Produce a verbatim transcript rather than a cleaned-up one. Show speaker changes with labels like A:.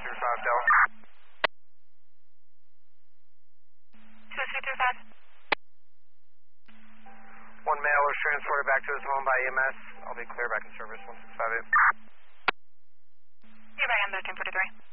A: three five Delta.
B: two three three five.
A: One male was transported back to his home by E M S. I'll be clear back in service one six five eight.
B: You're back on thirteen forty-three.